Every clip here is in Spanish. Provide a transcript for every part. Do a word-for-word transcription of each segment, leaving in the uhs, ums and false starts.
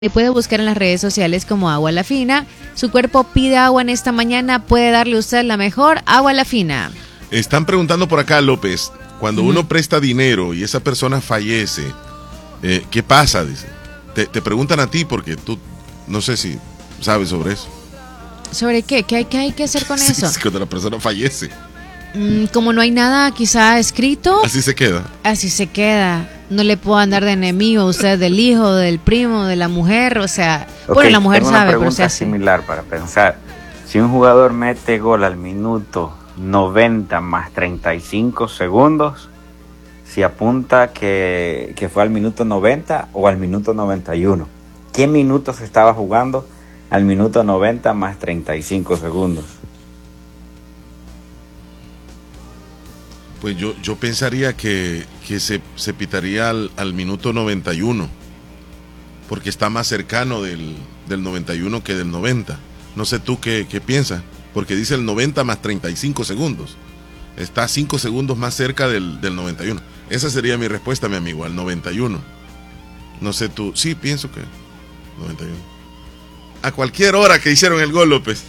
Le puede buscar en las redes sociales como Agua La Fina. Su cuerpo pide agua en esta mañana. Puede darle usted la mejor Agua La Fina. Están preguntando por acá, López, cuando mm. uno presta dinero y esa persona fallece, eh, ¿qué pasa? Dice. Te, te preguntan a ti porque tú, no sé si sabes sobre eso. ¿Sobre qué? ¿Qué hay, qué hay que hacer con sí, eso? Es cuando la persona fallece. Mm, como no hay nada quizá escrito. Así se queda. Así se queda. No le puedo andar de enemigo usted del hijo, del primo, de la mujer, o sea, okay, bueno, la mujer tengo sabe, una pregunta pero se similar para pensar. Si un jugador mete gol al minuto noventa más treinta y cinco segundos, si apunta que, que fue al minuto noventa o al minuto noventa y uno, ¿qué minuto se estaba jugando al minuto noventa más treinta y cinco segundos? Pues yo, yo pensaría que, que se, se pitaría al, al minuto noventa y uno, porque está más cercano del, del noventa y uno que del noventa. No sé tú qué, qué piensas, porque dice el noventa más treinta y cinco segundos. Está cinco segundos más cerca del, del noventa y uno. Esa sería mi respuesta, mi amigo, al noventa y uno. No sé tú. Sí, pienso que noventa y uno. A cualquier hora que hicieron el gol, López.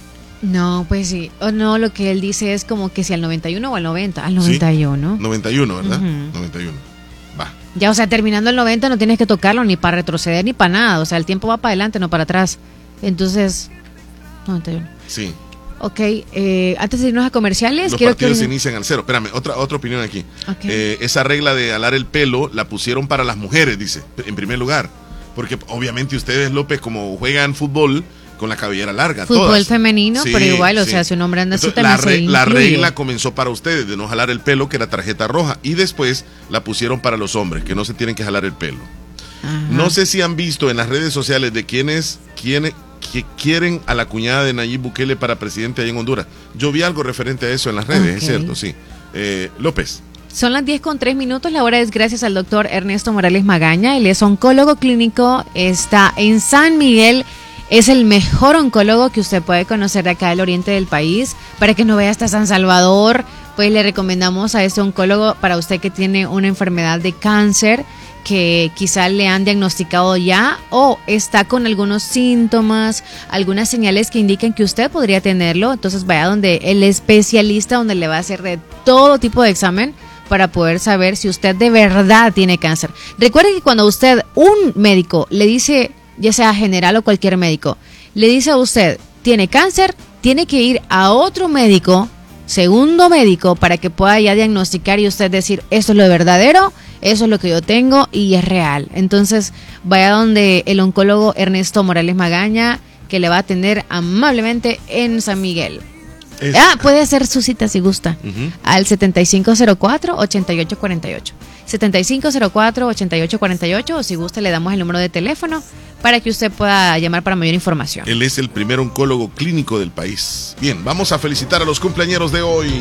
No, pues sí. O no, lo que él dice es como que si al noventa y uno o al noventa. Al noventa y uno. ¿Sí? noventa y uno, ¿verdad? Uh-huh. noventa y uno. Va. Ya, o sea, terminando el noventa no tienes que tocarlo ni para retroceder ni para nada. O sea, el tiempo va para adelante, no para atrás. Entonces, noventa y uno. Sí. Ok, eh, antes de irnos a comerciales, los quiero partidos que... inician al cero. Espérame, otra, otra opinión aquí. Okay. Eh, esa regla de alar el pelo la pusieron para las mujeres, dice, en primer lugar. Porque obviamente ustedes, López, como juegan fútbol con la cabellera larga. Fútbol todas. femenino, Sí, pero igual, o sí. sea, si un hombre anda así Entonces, también la, re- se la incluye. regla comenzó para ustedes de no jalar el pelo, que era tarjeta roja, y después la pusieron para los hombres, que no se tienen que jalar el pelo. Ajá. No sé si han visto en las redes sociales de quienes, quienes que quieren a la cuñada de Nayib Bukele para presidente allá en Honduras. Yo vi algo referente a eso en las redes, Okay. es cierto, sí. Eh, López. Son las diez con tres minutos, la hora es gracias al doctor Ernesto Morales Magaña, él es oncólogo clínico, está en San Miguel, es el mejor oncólogo que usted puede conocer de acá del oriente del país. Para que no vaya hasta San Salvador, pues le recomendamos a este oncólogo para usted que tiene una enfermedad de cáncer, que quizá le han diagnosticado ya o está con algunos síntomas, algunas señales que indican que usted podría tenerlo. Entonces vaya donde el especialista, donde le va a hacer de todo tipo de examen para poder saber si usted de verdad tiene cáncer. Recuerde que cuando usted, un médico, le dice, ya sea general o cualquier médico, le dice a usted, tiene cáncer, tiene que ir a otro médico, segundo médico, para que pueda ya diagnosticar y usted decir, esto es lo verdadero, eso es lo que yo tengo y es real. Entonces vaya donde el oncólogo Ernesto Morales Magaña, que le va a atender amablemente en San Miguel. Es... Ah, puede hacer su cita si gusta, uh-huh. al setenta y cinco cero cuatro, ochenta y ocho cuarenta y ocho. setenta y cinco cero cuatro, ochenta y ocho cuarenta y ocho, o si gusta le damos el número de teléfono para que usted pueda llamar para mayor información. Él es el primer oncólogo clínico del país. Bien, vamos a felicitar a los cumpleañeros de hoy.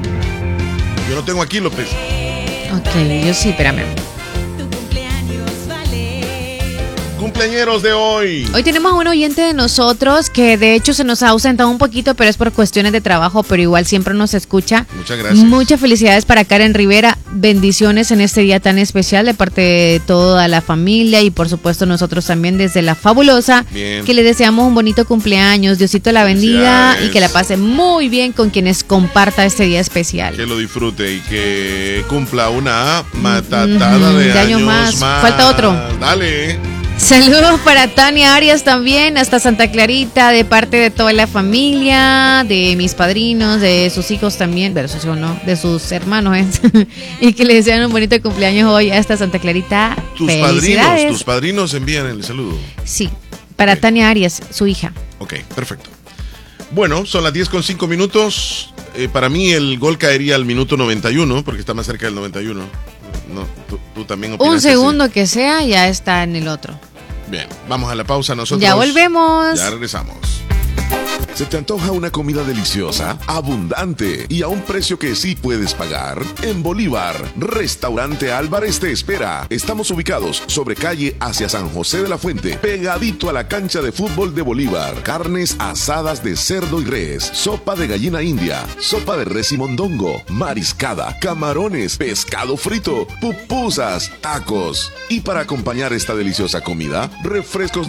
Yo no tengo aquí, López. Ok, yo sí, espérame. Cumpleañeros de hoy. Hoy tenemos a un oyente de nosotros que de hecho se nos ha ausentado un poquito, pero es por cuestiones de trabajo, pero igual siempre nos escucha. Muchas gracias. Muchas felicidades para Karen Rivera. Bendiciones en este día tan especial de parte de toda la familia y por supuesto nosotros también desde La Fabulosa. Bien. Que le deseamos un bonito cumpleaños. Diosito la bendiga y que la pase muy bien con quienes comparta este día especial. Que lo disfrute y que cumpla una matatada mm-hmm. de, de años, años más. más. Falta otro. Dale. Saludos para Tania Arias también, hasta Santa Clarita, de parte de toda la familia, de mis padrinos, de sus hijos también, de sus hijos no, de sus hermanos, ¿eh? Y que le desean un bonito cumpleaños hoy hasta Santa Clarita. Tus padrinos, tus padrinos envían el saludo. Sí, para okay. Tania Arias, su hija. Ok, perfecto. Bueno, son las diez con cinco minutos. Eh, para mí el gol caería al minuto noventa y uno, porque está más cerca del noventa y uno. No, tú, tú también opinas. Un segundo así. Que sea, ya está en el otro. Bien, vamos a la pausa nosotros. Ya volvemos. Ya regresamos. ¿Se te antoja una comida deliciosa, abundante y a un precio que sí puedes pagar? En Bolívar, Restaurante Álvarez te espera. Estamos ubicados sobre calle hacia San José de la Fuente, pegadito a la cancha de fútbol de Bolívar. Carnes asadas de cerdo y res, sopa de gallina india, sopa de res y mondongo, mariscada, camarones, pescado frito, pupusas, tacos. Y para acompañar esta deliciosa comida, refrescos